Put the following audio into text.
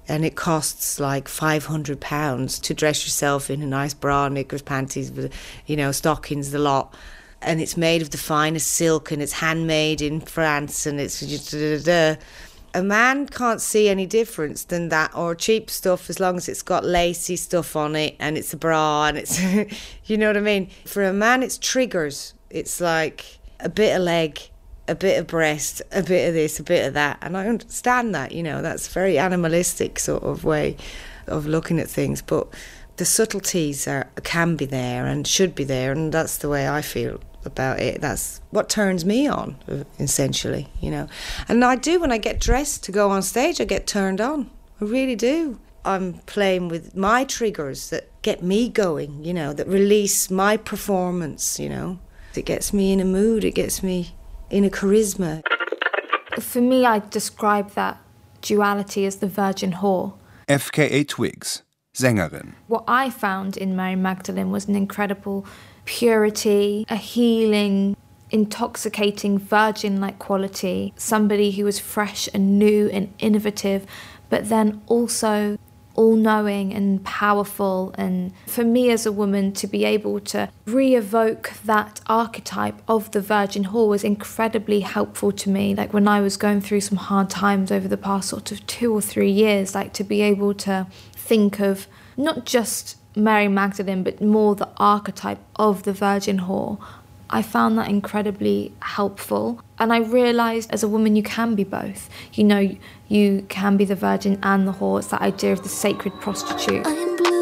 and it costs like £500 to dress yourself in a nice bra, knickers, panties, stockings, the lot. And it's made of the finest silk, and it's handmade in France, and it's a man can't see any difference than that, or cheap stuff, as long as it's got lacy stuff on it and it's a bra and it's you know what I mean. For a man, it's triggers. It's like a bit of leg, a bit of breast, a bit of this, a bit of that. And I understand that, that's a very animalistic sort of way of looking at things. But the subtleties can be there and should be there, and that's the way I feel about it. That's what turns me on, essentially, And I do, when I get dressed to go on stage, I get turned on. I really do. I'm playing with my triggers that get me going, that release my performance, It gets me in a mood, it gets me in a charisma. For me, I describe that duality as the virgin whore. FKA Twigs, Sängerin. What I found in Mary Magdalene was an incredible purity, a healing, intoxicating, virgin-like quality. Somebody who was fresh and new and innovative, but then also all-knowing and powerful. And for me as a woman to be able to re-evoke that archetype of the virgin whore was incredibly helpful to me. Like when I was going through some hard times over the past sort of 2 or 3 years, like to be able to think of not just Mary Magdalene, but more the archetype of the virgin whore, I found that incredibly helpful. And I realised as a woman you can be both. You can be the virgin and the whore. It's that idea of the sacred prostitute.